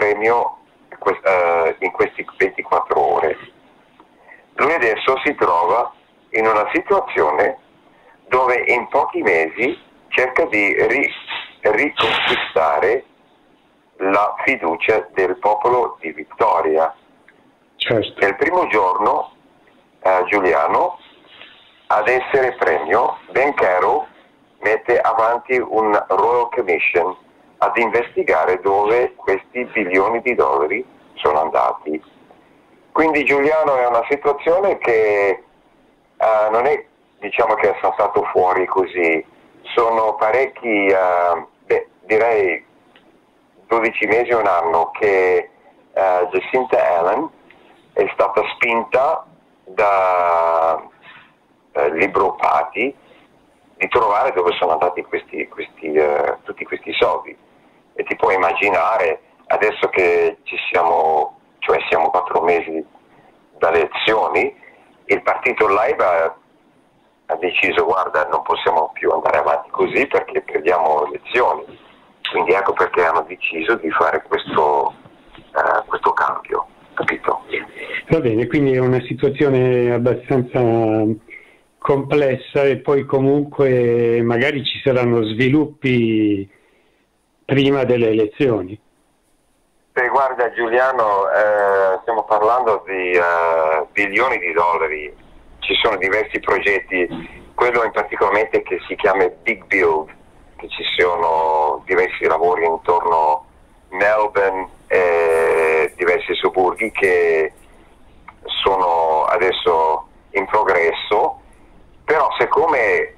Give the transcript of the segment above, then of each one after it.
premio in questi 24 ore. Lui adesso si trova in una situazione dove in pochi mesi cerca di riconquistare la fiducia del popolo di Vittoria. Certo. Il primo giorno, Giuliano, ad essere premio, Ben Carroll mette avanti un Royal Commission ad investigare dove questi bilioni di dollari sono andati. Quindi Giuliano è una situazione che non è, diciamo, che è saltato fuori così, sono parecchi, direi 12 mesi o un anno che Jacinta Allen è stata spinta da Liberal Party di trovare dove sono andati tutti questi soldi. E ti puoi immaginare, adesso che siamo 4 mesi dalle elezioni, il partito Labour ha deciso: guarda, non possiamo più andare avanti così perché perdiamo le elezioni. Quindi ecco perché hanno deciso di fare questo cambio, capito? Va bene, quindi è una situazione abbastanza complessa, e poi comunque magari ci saranno sviluppi prima delle elezioni. Beh, guarda Giuliano, stiamo parlando di bilioni di dollari, ci sono diversi progetti, quello in particolarmente che si chiama Big Build, che ci sono diversi lavori intorno a Melbourne e diversi sobborghi che sono adesso in progresso, però siccome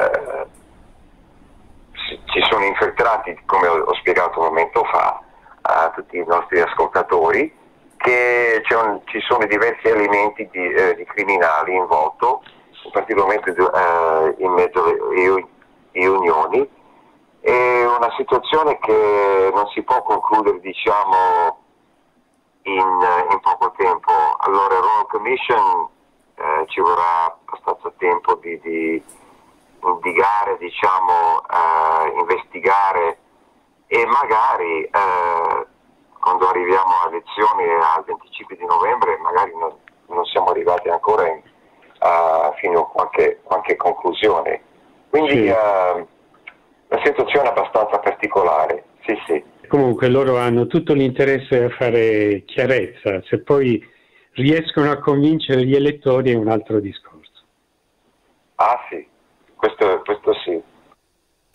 ci sono infiltrati, come ho spiegato un momento fa a tutti i nostri ascoltatori, che ci sono diversi elementi di criminali in volto, particolarmente in mezzo alle unioni. È una situazione che non si può concludere, diciamo, in poco tempo. Allora il Royal Commission ci vorrà abbastanza tempo di indagare, diciamo, investigare, e magari quando arriviamo alle elezioni al 25 di novembre magari non siamo arrivati ancora fino a qualche conclusione. Quindi sì. La situazione è abbastanza particolare, sì sì. Comunque loro hanno tutto l'interesse a fare chiarezza, se poi riescono a convincere gli elettori è un altro discorso. Ah sì, questo sì.